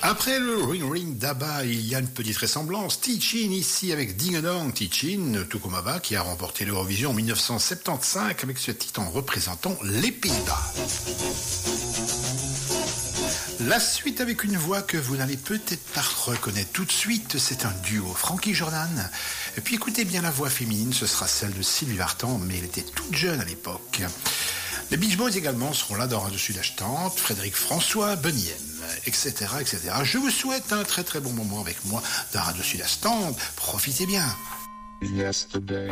Après le Ring Ring d'Abba, il y a une petite ressemblance. Tichin ici avec Ding Dong. Tichin, tout comme Abba, qui a remporté l'Eurovision en 1975 avec ce titre en représentant les Pays-Bas. La suite avec une voix que vous n'allez peut-être pas reconnaître tout de suite, c'est un duo, Frankie Jordan. Et puis écoutez bien la voix féminine, ce sera celle de Sylvie Vartan, mais elle était toute jeune à l'époque. Les Beach Boys également seront là dans Radio Sud Tante, Frédéric François, Bonnie M, etc., etc. Je vous souhaite un très très bon moment avec moi dans Radio Sud Tante. Profitez bien. Yesterday.